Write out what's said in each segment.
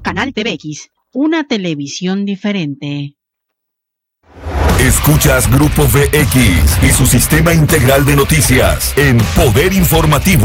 Canal TVX, una televisión diferente. Escuchas Grupo VX y su sistema integral de noticias en Poder Informativo.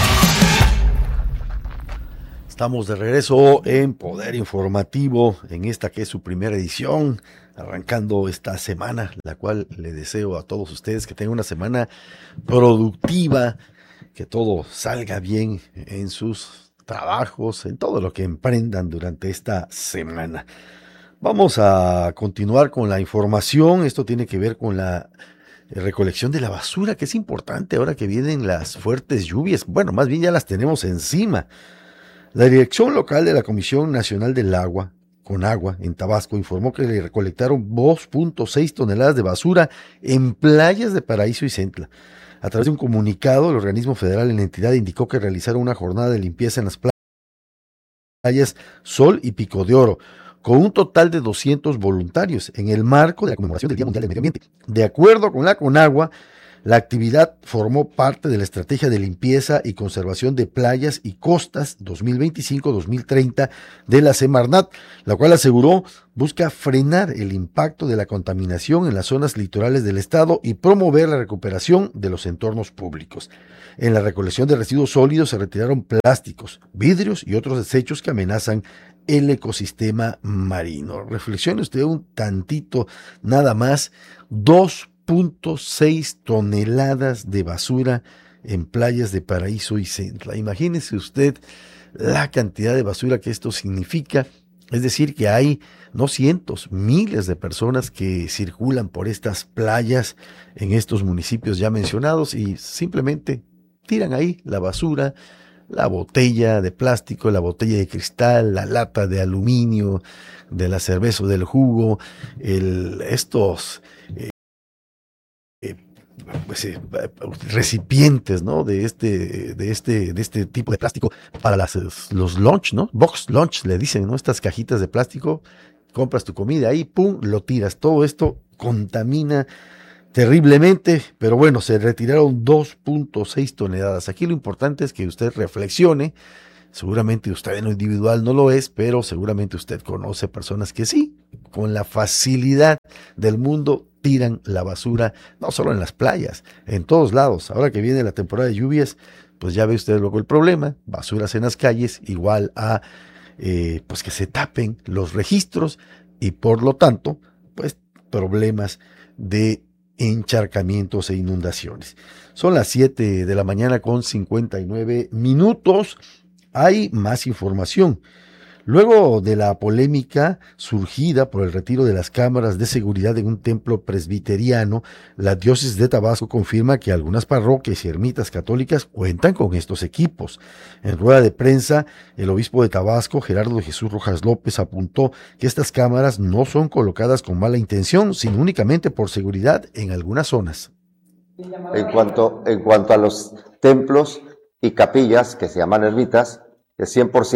Estamos de regreso en Poder Informativo, en esta que es su primera edición, arrancando esta semana, la cual le deseo a todos ustedes que tengan una semana productiva, que todo salga bien en sus trabajos, en todo lo que emprendan durante esta semana. Vamos a continuar con la información. Esto tiene que ver con la recolección de la basura, que es importante ahora que vienen las fuertes lluvias. Bueno, más bien ya las tenemos encima. La dirección local de la Comisión Nacional del Agua, Conagua, en Tabasco, informó que le recolectaron 2.6 toneladas de basura en playas de Paraíso y Centla. A través de un comunicado, el organismo federal en la entidad indicó que realizaron una jornada de limpieza en las playas Sol y Pico de Oro, con un total de 200 voluntarios en el marco de la conmemoración del Día Mundial del Medio Ambiente. De acuerdo con la Conagua, la actividad formó parte de la Estrategia de Limpieza y Conservación de Playas y Costas 2025-2030 de la Semarnat, la cual aseguró busca frenar el impacto de la contaminación en las zonas litorales del estado y promover la recuperación de los entornos públicos. En la recolección de residuos sólidos se retiraron plásticos, vidrios y otros desechos que amenazan el ecosistema marino. Reflexione usted un tantito, nada más, 2.6 toneladas de basura en playas de Paraíso y Centla. Imagínese usted la cantidad de basura que esto significa. Es decir, que hay no cientos, miles de personas que circulan por estas playas en estos municipios ya mencionados y simplemente tiran ahí la basura, la botella de plástico, la botella de cristal, la lata de aluminio, de la cerveza o del jugo, estos recipientes, ¿no? de este tipo de plástico para los lunch, ¿no? Box lunch le dicen, ¿no? Estas cajitas de plástico, compras tu comida ahí, pum, lo tiras. Todo esto contamina terriblemente, pero bueno, se retiraron 2.6 toneladas. Aquí lo importante es que usted reflexione. Seguramente usted en lo individual no lo es, pero seguramente usted conoce personas que sí, con la facilidad del mundo, tiran la basura, no solo en las playas, en todos lados. Ahora que viene la temporada de lluvias, pues ya ve usted luego el problema, basuras en las calles, igual a pues que se tapen los registros y por lo tanto, pues problemas de encharcamientos e inundaciones. Son las 7 de la mañana con 59 minutos. Hay más información. Luego de la polémica surgida por el retiro de las cámaras de seguridad en un templo presbiteriano, la diócesis de Tabasco confirma que algunas parroquias y ermitas católicas cuentan con estos equipos. En rueda de prensa, el obispo de Tabasco, Gerardo de Jesús Rojas López, apuntó que estas cámaras no son colocadas con mala intención, sino únicamente por seguridad en algunas zonas. En cuanto a los templos y capillas, que se llaman ermitas, es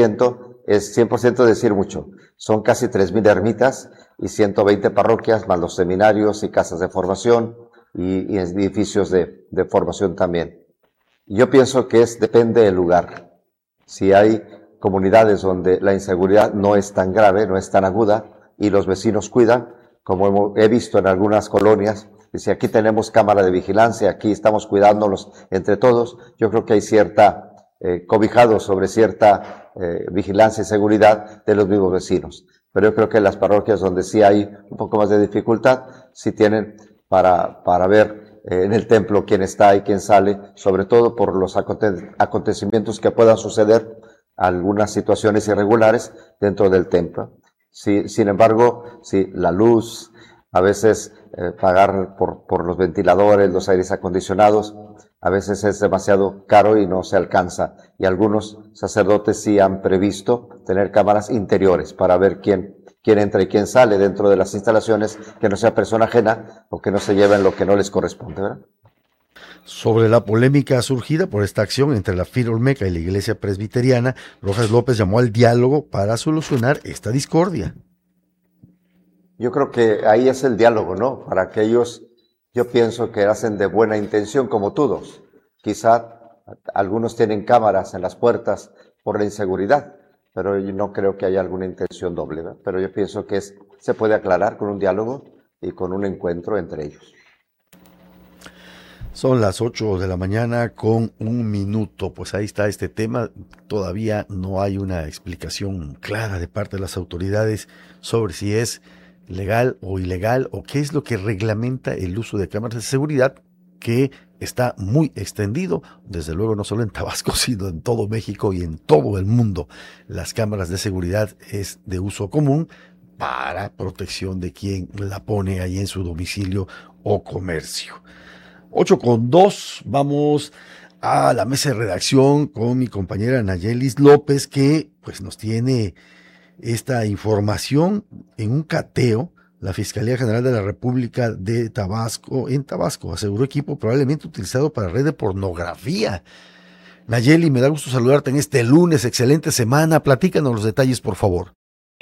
100% decir mucho. Son casi 3,000 ermitas y 120 parroquias, más los seminarios y casas de formación y edificios de formación también. Yo pienso que depende del lugar. Si hay comunidades donde la inseguridad no es tan grave, no es tan aguda, y los vecinos cuidan, como he visto en algunas colonias, y si aquí tenemos cámara de vigilancia, aquí estamos cuidándonos entre todos, yo creo que hay cobijados sobre cierta vigilancia y seguridad de los mismos vecinos. Pero yo creo que las parroquias donde sí hay un poco más de dificultad, sí tienen para ver en el templo quién está y quién sale, sobre todo por los acontecimientos que puedan suceder, algunas situaciones irregulares dentro del templo. Sí, sin embargo, sí, la luz, a veces pagar por los ventiladores, los aires acondicionados, a veces es demasiado caro y no se alcanza. Y algunos sacerdotes sí han previsto tener cámaras interiores para ver quién entra y quién sale dentro de las instalaciones, que no sea persona ajena o que no se lleven lo que no les corresponde, ¿verdad? Sobre la polémica surgida por esta acción entre la FIL Olmeca y la Iglesia Presbiteriana, Rojas López llamó al diálogo para solucionar esta discordia. Yo creo que ahí es el diálogo, ¿no? Para aquellos, yo pienso que hacen de buena intención como todos. Quizá algunos tienen cámaras en las puertas por la inseguridad, pero yo no creo que haya alguna intención doble, ¿verdad? Pero yo pienso que se puede aclarar con un diálogo y con un encuentro entre ellos. Son las 8 de la mañana con 1 minuto. Pues ahí está este tema. Todavía no hay una explicación clara de parte de las autoridades sobre si es legal o ilegal o qué es lo que reglamenta el uso de cámaras de seguridad, que está muy extendido, desde luego no solo en Tabasco, sino en todo México y en todo el mundo. Las cámaras de seguridad es de uso común para protección de quien la pone ahí en su domicilio o comercio. 8:02, vamos a la mesa de redacción con mi compañera Nayelis López, que pues nos tiene esta información. En un cateo, la Fiscalía General de la República de Tabasco, en Tabasco, aseguró equipo probablemente utilizado para red de pornografía. Nayeli, me da gusto saludarte en este lunes, excelente semana, platícanos los detalles, por favor.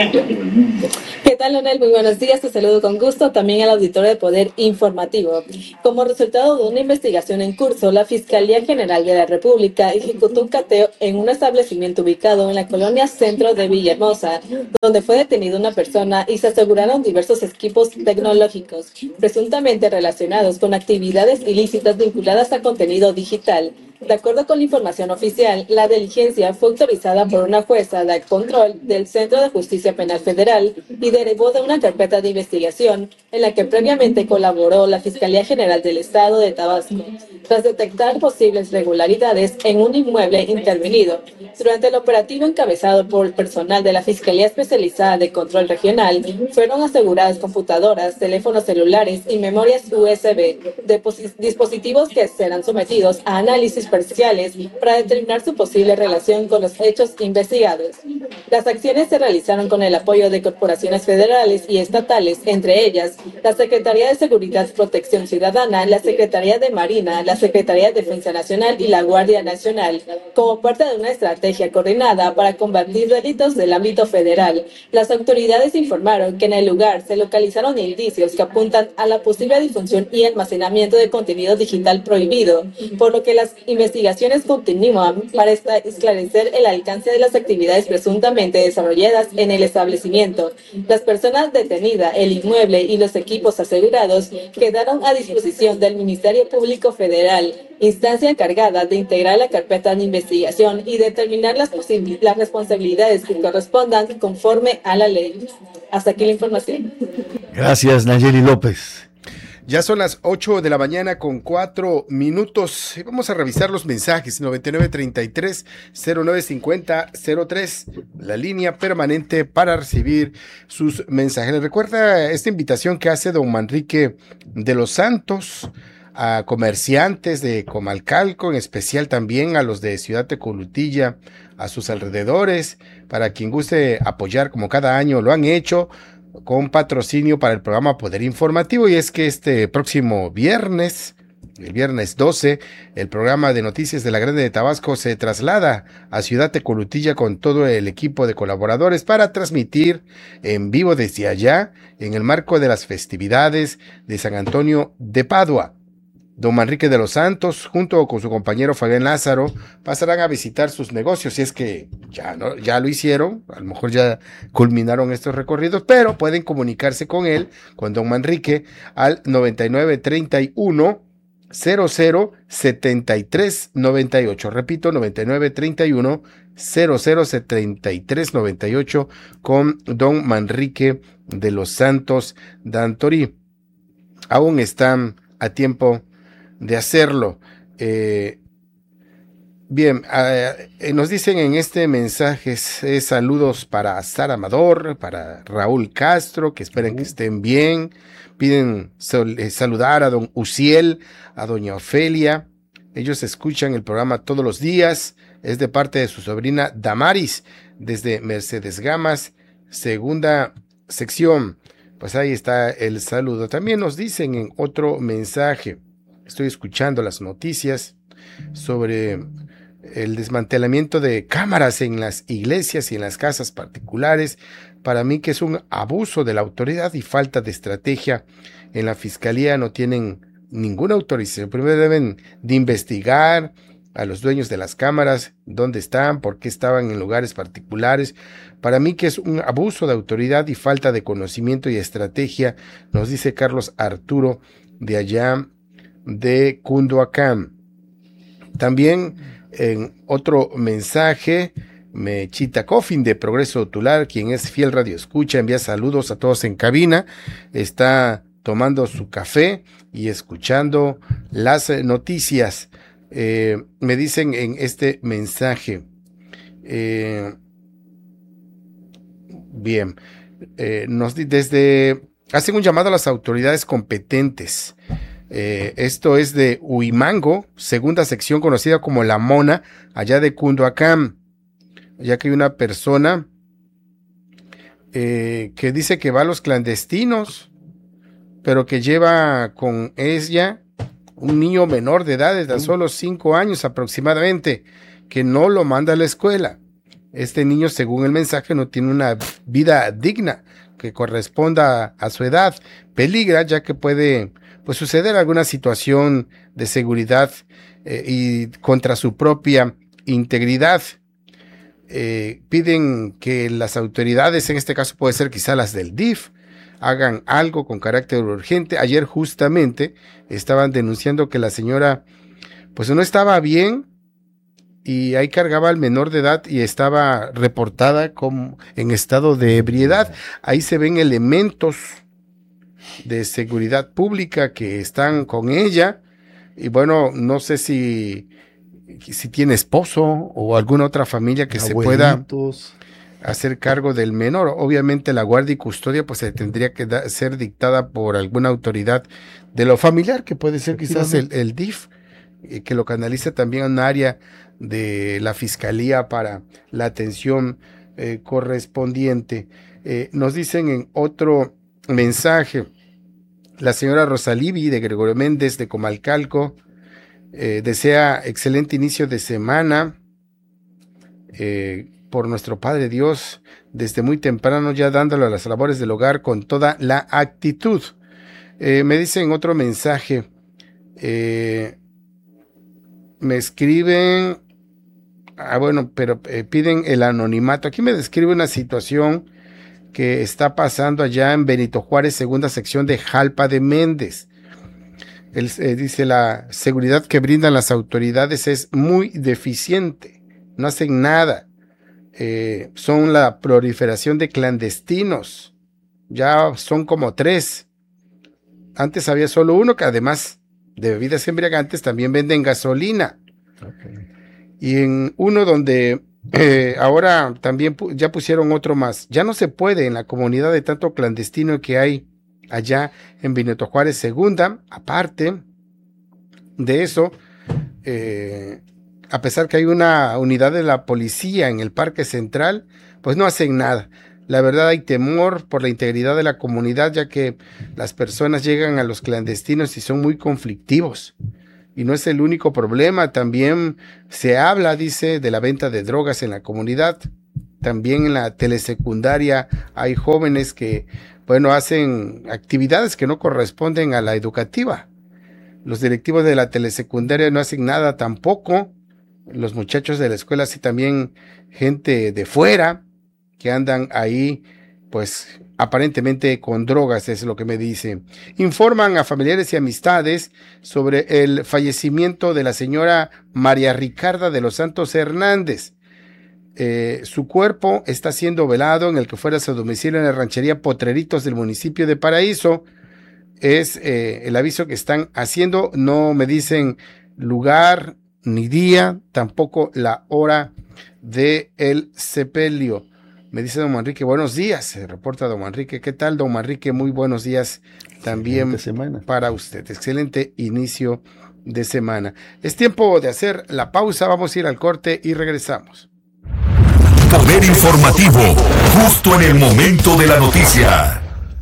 ¿Qué tal, Leonel? Muy buenos días, te saludo con gusto, también al auditorio de Poder Informativo. Como resultado de una investigación en curso, la Fiscalía General de la República ejecutó un cateo en un establecimiento ubicado en la colonia Centro de Villahermosa, donde fue detenida una persona y se aseguraron diversos equipos tecnológicos, presuntamente relacionados con actividades ilícitas vinculadas a contenido digital. De acuerdo con la información oficial, la diligencia fue autorizada por una jueza de control del Centro de Justicia Penal Federal y derivó de una carpeta de investigación en la que previamente colaboró la Fiscalía General del Estado de Tabasco, tras detectar posibles irregularidades en un inmueble intervenido. Durante el operativo encabezado por el personal de la Fiscalía Especializada de Control Regional, fueron aseguradas computadoras, teléfonos celulares y memorias USB, dispositivos que serán sometidos a análisis parciales para determinar su posible relación con los hechos investigados. Las acciones se realizaron con el apoyo de corporaciones federales y estatales, entre ellas la Secretaría de Seguridad y Protección Ciudadana, la Secretaría de Marina, la Secretaría de Defensa Nacional y la Guardia Nacional, como parte de una estrategia coordinada para combatir delitos del ámbito federal. Las autoridades informaron que en el lugar se localizaron indicios que apuntan a la posible difusión y almacenamiento de contenido digital prohibido, por lo que las investigaciones continúan para esclarecer el alcance de las actividades presuntamente desarrolladas en el establecimiento. Las personas detenidas, el inmueble y los equipos asegurados quedaron a disposición del Ministerio Público Federal, instancia encargada de integrar la carpeta de investigación y determinar las responsabilidades que correspondan conforme a la ley. Hasta aquí la información. Gracias, Nayeli López. Ya son las 8 de la mañana con 4 minutos. Vamos a revisar los mensajes. 9933-0950-03, la línea permanente para recibir sus mensajes. Recuerda esta invitación que hace don Manrique de los Santos a comerciantes de Comalcalco, en especial también a los de Ciudad Tecolutilla, a sus alrededores, para quien guste apoyar como cada año lo han hecho, con patrocinio para el programa Poder Informativo. Y es que este próximo viernes, el viernes 12, el programa de noticias de la Grande de Tabasco se traslada a Ciudad Tecolutilla con todo el equipo de colaboradores para transmitir en vivo desde allá, en el marco de las festividades de San Antonio de Padua. Don Manrique de los Santos, junto con su compañero Fabián Lázaro, pasarán a visitar sus negocios, si es que ya lo hicieron, a lo mejor ya culminaron estos recorridos, pero pueden comunicarse con él, con don Manrique, al 9931-007398. Repito, 9931-007398 con don Manrique de los Santos Dantorí. Aún están a tiempo de hacerlo. Bien, nos dicen en este mensaje saludos para Sara Amador, para Raúl Castro, que esperen que estén bien. Piden saludar a don Uciel, a doña Ofelia. Ellos escuchan el programa todos los días. Es de parte de su sobrina Damaris, desde Mercedes Gamas, segunda sección. Pues ahí está el saludo. También nos dicen en otro mensaje, estoy escuchando las noticias sobre el desmantelamiento de cámaras en las iglesias y en las casas particulares. Para mí que es un abuso de la autoridad y falta de estrategia. En la fiscalía no tienen ninguna autorización. Primero deben de investigar, a los dueños de las cámaras, dónde están, por qué estaban en lugares particulares. Para mí que es un abuso de autoridad y falta de conocimiento y estrategia, nos dice Carlos Arturo de allá de Cunduacán. También en otro mensaje, Mechita Coffin de Progreso Tular, quien es fiel radioescucha, envía saludos a todos en cabina, está tomando su café y escuchando las noticias. Me dicen en este mensaje, bien, hacen un llamado a las autoridades competentes. Esto es de Huimango, segunda sección conocida como La Mona, allá de Cunduacán, ya que hay una persona que dice que va a los clandestinos, pero que lleva con ella un niño menor de edad, de tan solo 5 años aproximadamente, que no lo manda a la escuela. Este niño, según el mensaje, no tiene una vida digna que corresponda a su edad. Peligra, ya que puede suceder alguna situación de seguridad y contra su propia integridad. Piden que las autoridades, en este caso puede ser quizá las del DIF, hagan algo con carácter urgente. Ayer justamente estaban denunciando que la señora pues no estaba bien y ahí cargaba al menor de edad y estaba reportada como en estado de ebriedad. Ahí se ven elementos de seguridad pública que están con ella y bueno, no sé si tiene esposo o alguna otra familia que abuelitos se pueda hacer cargo del menor. Obviamente la guardia y custodia pues se tendría que ser dictada por alguna autoridad de lo familiar, que puede ser quizás el DIF, que lo canaliza también a un área de la fiscalía para la atención correspondiente. Nos dicen en otro mensaje, la señora Rosalibi de Gregorio Méndez de Comalcalco desea excelente inicio de semana por nuestro Padre Dios, desde muy temprano ya dándole a las labores del hogar con toda la actitud. Me dicen otro mensaje, me escriben, pero piden el anonimato. Aquí me describe una situación que está pasando allá en Benito Juárez, segunda sección de Jalpa de Méndez. Dice, la seguridad que brindan las autoridades es muy deficiente, no hacen nada. Son la proliferación de clandestinos, ya son como 3. Antes había solo uno, que además de bebidas embriagantes también venden gasolina. Okay. Y en uno donde ahora también ya pusieron otro más. Ya no se puede en la comunidad de tanto clandestino que hay allá en Benito Juárez segunda. Aparte de eso, a pesar que hay una unidad de la policía en el Parque Central, pues no hacen nada. La verdad hay temor por la integridad de la comunidad, ya que las personas llegan a los clandestinos y son muy conflictivos. Y no es el único problema, también se habla, dice, de la venta de drogas en la comunidad. También en la telesecundaria hay jóvenes que, hacen actividades que no corresponden a la educativa. Los directivos de la telesecundaria no hacen nada tampoco. Los muchachos de la escuela, sí, también gente de fuera que andan ahí, pues aparentemente con drogas, es lo que me dice. Informan a familiares y amistades sobre el fallecimiento de la señora María Ricarda de los Santos Hernández. Su cuerpo está siendo velado en el que fuera su domicilio en la ranchería Potreritos del municipio de Paraíso. Es el aviso que están haciendo. No me dicen lugar ni día, tampoco la hora de el sepelio. Me dice don Manrique, buenos días, se reporta don Manrique. ¿Qué tal, don Manrique? Muy buenos días también para usted. Excelente inicio de semana. Es tiempo de hacer la pausa, vamos a ir al corte y regresamos. Poder informativo, justo en el momento de la noticia.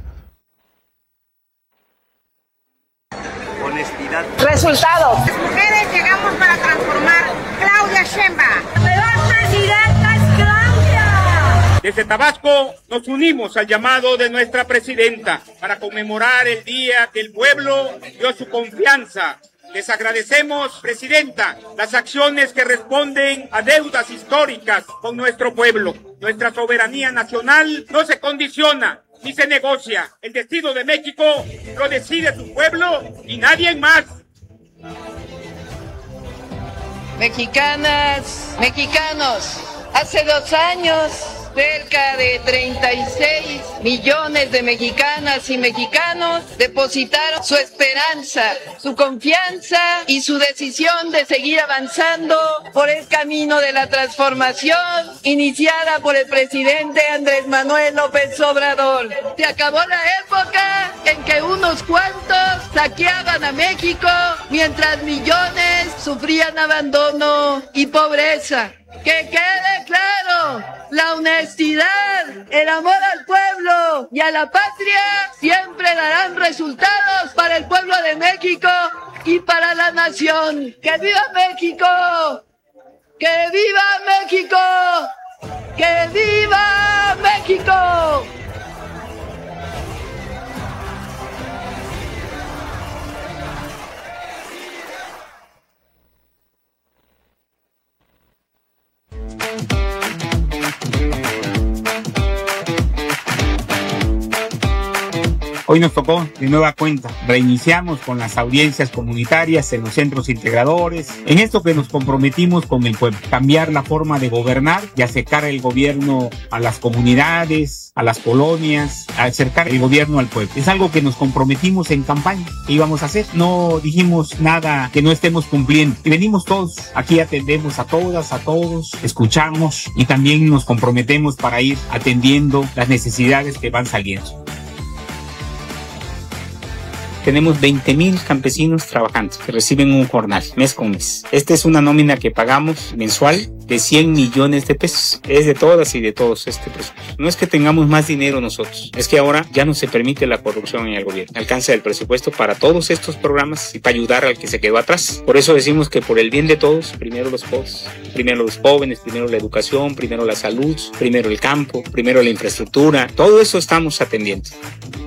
Honestidad. Resultados. Las mujeres llegamos para transformar. Claudia Sheinbaum. ¡Mejor presidenta es Claudia! Desde Tabasco nos unimos al llamado de nuestra presidenta para conmemorar el día que el pueblo dio su confianza Les agradecemos, Presidenta, las acciones que responden a deudas históricas con nuestro pueblo. Nuestra soberanía nacional no se condiciona ni se negocia. El destino de México lo decide su pueblo y nadie más. Mexicanas, mexicanos, hace 2 años, cerca de 36 millones de mexicanas y mexicanos depositaron su esperanza, su confianza y su decisión de seguir avanzando por el camino de la transformación iniciada por el presidente Andrés Manuel López Obrador. Se acabó la época en que unos cuantos saqueaban a México mientras millones sufrían abandono y pobreza. Que quede claro, la honestidad, el amor al pueblo y a la patria siempre darán resultados para el pueblo de México y para la nación. ¡Que viva México! ¡Que viva México! ¡Que viva México! Hoy nos tocó de nueva cuenta. Reiniciamos con las audiencias comunitarias en los centros integradores. En esto que nos comprometimos con el pueblo. Cambiar la forma de gobernar y acercar el gobierno a las comunidades, a las colonias, acercar el gobierno al pueblo. Es algo que nos comprometimos en campaña. ¿Qué íbamos a hacer? No dijimos nada que no estemos cumpliendo. Y venimos todos. Aquí atendemos a todas, a todos. Escuchamos y también nos comprometemos para ir atendiendo las necesidades que van saliendo. Tenemos 20,000 campesinos trabajando que reciben un jornal mes con mes. Esta es una nómina que pagamos mensual de 100 millones de pesos. Es de todas y de todos este presupuesto. No es que tengamos más dinero nosotros, es que ahora ya no se permite la corrupción en el gobierno. Alcanza el presupuesto para todos estos programas y para ayudar al que se quedó atrás. Por eso decimos que por el bien de todos, primero los pobres, primero los jóvenes, primero la educación, primero la salud, primero el campo, primero la infraestructura. Todo eso estamos atendiendo.